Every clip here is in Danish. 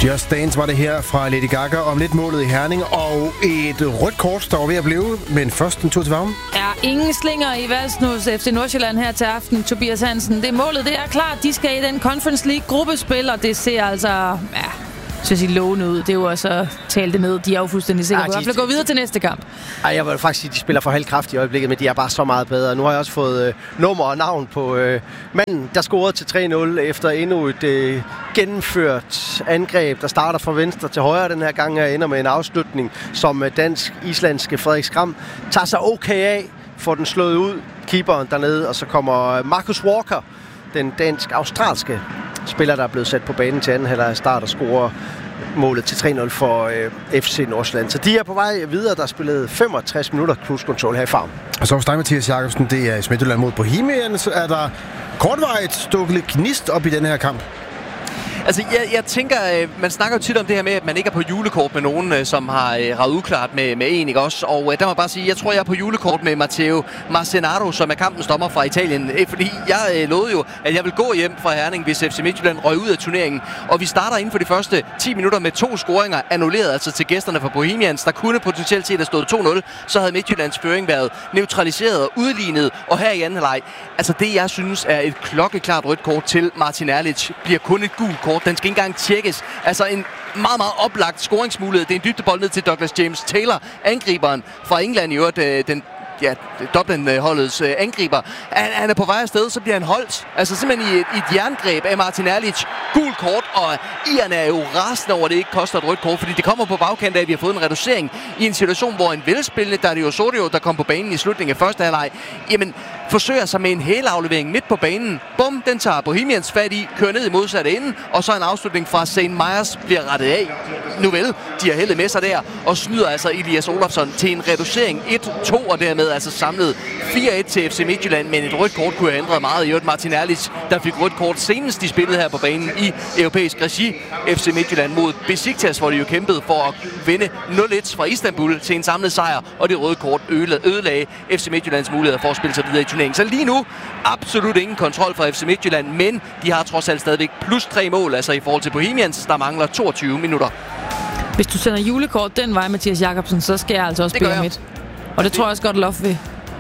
Just Dance var det her fra Lady Gaga om lidt målet i Herning, og et rødt kort, der var ved at blive, men først en tur til varmen. Ja, ingen slinger i valsen hos FC Nordsjælland her til aften, Tobias Hansen. Det målet, det er klart. De skal i den Conference League-gruppespil, og det ser altså, synes jeg, lovende ud. Det er jo også talt det ned. De er jo fuldstændig sikre på at gå videre til næste kamp. Jeg vil faktisk sige, at de spiller for halv kraft i øjeblikket, men de er bare så meget bedre. Nu har jeg også fået nummer og navn på manden, der scorede til 3-0 efter endnu et gennemført angreb, der starter fra venstre til højre den her gang, og ender med en afslutning, som dansk-islandske Frederik Skram tager sig okay af, får den slået ud, keeperen dernede, og så kommer Marcus Walker, den dansk-australske spiller, der er blevet sat på banen til anden halvleg start og scorer målet til 3-0 for FC Nordsjælland. Så de er på vej videre. Der er spillet 65 minutter cruise control her i Farm. Og så hos dig, Mathias Jakobsen, det er Midtjylland mod Bohemian. Så er der kortvarigt stukket lidt gnist op i den her kamp. Altså, jeg tænker, man snakker jo tit om det her med, at man ikke er på julekort med nogen, som har ravet uklart med en, ikke også? Og der må jeg bare sige, jeg tror, jeg er på julekort med Matteo Marcenaro, som er kampens dommer fra Italien. Fordi jeg lovede jo, at jeg vil gå hjem fra Herning, hvis FC Midtjylland røg ud af turneringen. Og vi starter inden for de første 10 minutter med 2 scoringer annulleret, altså til gæsterne fra Bohemians. Der kunne potentielt set have stået 2-0. Så havde Midtjyllands føring været neutraliseret og udlignet. Og her i anden halvleg, altså det, jeg synes er et klokkeklart rødt kort til Martin Erlich, bliver kun et gult kort. Den skal ikke engang tjekkes. Altså en meget, meget oplagt scoringsmulighed. Det er en dybdebold ned til Douglas James Taylor, angriberen fra England i øvrigt, Dublin-holdets angriber. Han er på vej afsted, så bliver han holdt. Altså simpelthen i et jerngreb af Martin Erlich. Gul kort, og Ian er jo rasende over, at det ikke koster et rødt kort, fordi det kommer på bagkant af, at vi har fået en reducering i en situation, hvor en velspillende Dario Osorio, der kom på banen i slutningen af første halvleg, jamen forsøger sig med en hælaflevering midt på banen. Bum, den tager Bohemians fat i, kører ned i modsatte ende, og så en afslutning fra St. Myers bliver rettet af. Nu vel, de har heldet med sig der, og snyder altså Elias Olofsson til en reducering 1-2, og dermed altså samlet 4-1 til FC Midtjylland, men et rødt kort kunne have ændret meget. I øvrigt Martin Erlich, der fik rødt kort senest de spillede her på banen i europæisk regi. FC Midtjylland mod Besiktas, hvor de jo kæmpede for at vinde 0-1 fra Istanbul til en samlet sejr, og det røde kort ødelagde FC Midtjyllands muligheder for at spille sig videre i turneringen. Så lige nu absolut ingen kontrol fra FC Midtjylland, men de har trods alt stadigvæk plus 3 mål, altså i forhold til Bohemians, der mangler 22 minutter. Hvis du sender julekort den vej, Mathias Jakobsen, så skal jeg altså også spille midt. Og det tror jeg også godt Lof ved.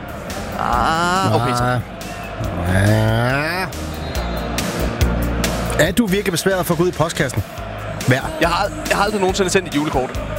Okay så. Er du virkelig besværet for at gå ud i postkassen? Jeg har aldrig nogensinde sendt et julekort.